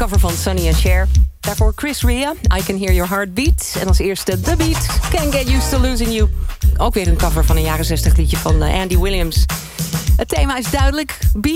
cover van Sonny & Cher. Daarvoor Chris Rea, I Can Hear Your Heartbeat. En als eerste The Beat, Can't Get Used to Losing You. Ook weer een cover van een jaren 60 liedje van Andy Williams. Het thema is duidelijk.